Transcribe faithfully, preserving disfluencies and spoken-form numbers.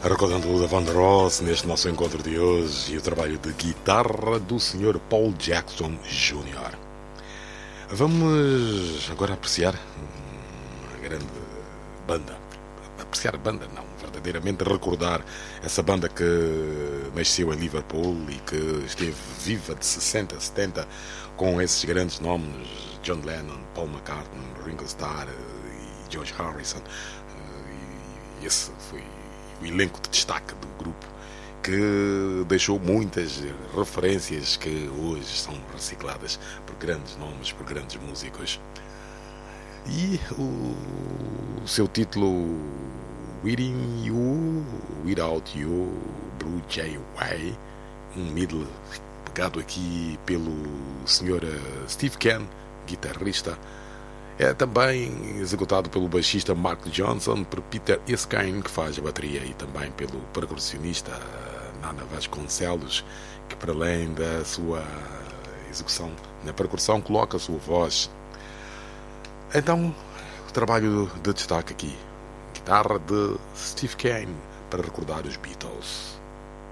Recordando o Van Ross neste nosso encontro de hoje e o trabalho de guitarra do senhor Paul Jackson Júnior Vamos agora apreciar uma grande banda. Apreciar a banda, não, verdadeiramente recordar essa banda que nasceu em Liverpool e que esteve viva de sessenta, setenta com esses grandes nomes: John Lennon, Paul McCartney, Ringo Starr e George Harrison. E esse foi o elenco de destaque do grupo, que deixou muitas referências que hoje são recicladas por grandes nomes, por grandes músicos. E o, o seu título, Within You, Without You, Blue Jay Way, um middle pegado aqui pelo senhor Steve Ken, guitarrista. É também executado pelo baixista Mark Johnson, por Peter Erskine, que faz a bateria, e também pelo percussionista Nana Vasconcelos, que, para além da sua execução na percussão, coloca a sua voz. Então, o trabalho de destaque aqui, guitarra de Steve Kane, para recordar os Beatles.